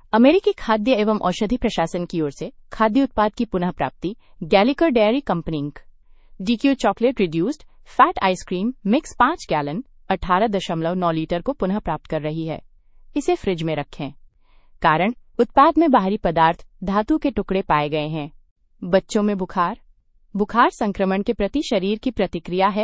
अमेरिकी खाद्य एवं औषधि प्रशासन की ओर से खाद्य उत्पाद की पुनः प्राप्ति गैलिकर dairy company ink DQ chocolate reduced fat ice cream mix 5 gallon 18.9 litre को पुनः प्राप्त कर रही है। इसे फ्रिज में रखें। कारण उत्पाद में बाहरी पदार्थ धातु के टुकड़े पाए गए हैं। बच्चों में बुखार संक्रमण के प्रति शरीर की प्रतिक्रिया है